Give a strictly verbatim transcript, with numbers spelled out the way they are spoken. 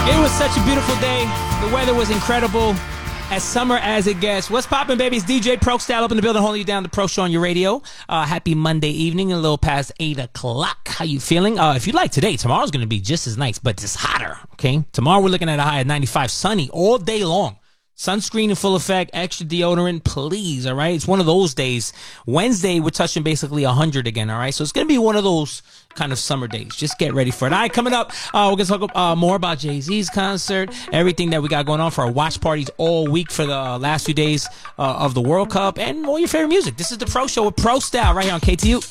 It was such a beautiful day. The weather was incredible. As summer as it gets. What's poppin', baby? It's D J Pro Style up in the building, holding you down. The Pro Show on your radio. Uh, happy Monday evening, a little past eight o'clock. How you feeling? Uh, if you like today, tomorrow's going to be just as nice, but it's hotter, okay? Tomorrow we're looking at a high of ninety-five, sunny all day long. Sunscreen in full effect, extra deodorant, please, all right? It's one of those days. Wednesday, we're touching basically one hundred again, all right? So it's going to be one of those kind of summer days. Just get ready for it. All right, coming up, uh, we're going to talk uh, more about Jay-Z's concert, everything that we got going on for our watch parties all week for the uh, last few days uh, of the World Cup, and all your favorite music. This is the Pro Show with Pro Style right here on K T U.